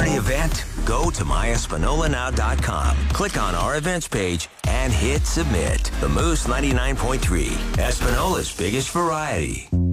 charity event? Go to myespinolanow.com, click on our events page, and hit submit. The Moose 99.3, Espinola's biggest variety.